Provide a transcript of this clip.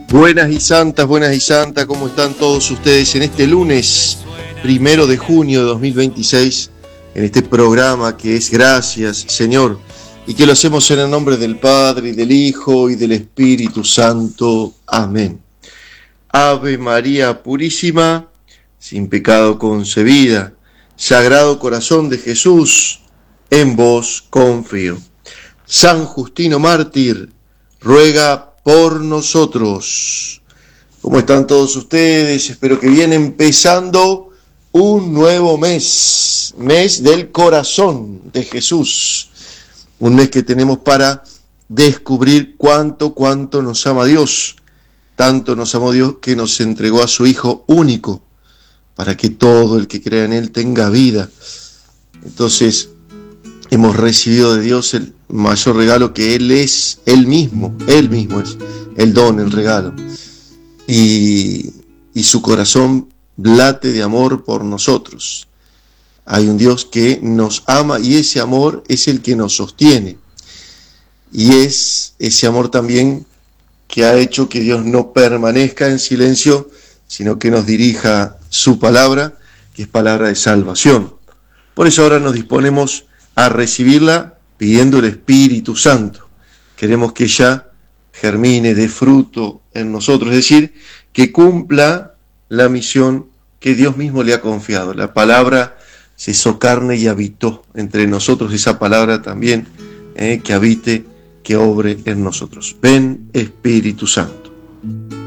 Buenas y santas, ¿cómo están todos ustedes en este lunes 1 de junio de 2026? En este programa que es Gracias, Señor, y que lo hacemos en el nombre del Padre, y del Hijo, y del Espíritu Santo. Amén. Ave María Purísima, sin pecado concebida, Sagrado Corazón de Jesús, en vos confío. San Justino Mártir, ruega por nosotros. ¿Cómo están todos ustedes? Espero que bien, empezando un nuevo mes del corazón de Jesús. Un mes que tenemos para descubrir cuánto nos ama Dios. Tanto nos amó Dios que nos entregó a su Hijo único, para que todo el que crea en Él tenga vida. Entonces, hemos recibido de Dios el mayor regalo, que Él es Él mismo es el don, el regalo. Y su corazón late de amor por nosotros. Hay un Dios que nos ama y ese amor es el que nos sostiene. Y es ese amor también que ha hecho que Dios no permanezca en silencio, sino que nos dirija su palabra, que es palabra de salvación. Por eso ahora nos disponemos a recibirla pidiendo el Espíritu Santo. Queremos que ella germine, dé fruto en nosotros, es decir, que cumpla la misión que Dios mismo le ha confiado. La palabra se hizo carne y habitó entre nosotros, esa palabra también que habite, que obre en nosotros. Ven, Espíritu Santo.